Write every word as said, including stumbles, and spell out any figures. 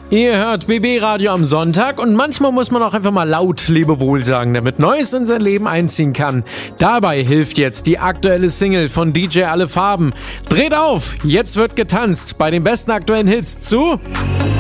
Ihr hört B B Radio am Sonntag und manchmal muss man auch einfach mal laut Lebewohl sagen, damit Neues in sein Leben einziehen kann. Dabei hilft jetzt die aktuelle Single von D J Alle Farben. Dreht auf, jetzt wird getanzt bei den besten aktuellen Hits zu